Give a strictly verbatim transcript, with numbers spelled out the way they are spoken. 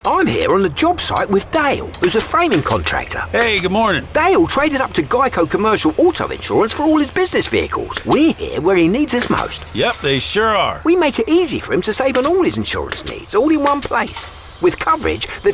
I'm here on the job site with Dale, who's a framing contractor. Hey, good morning. Dale traded up to Geico Commercial Auto Insurance for all his business vehicles. We're here where he needs us most. Yep, they sure are. We make it easy for him to save on all his insurance needs, all in one place. With coverage that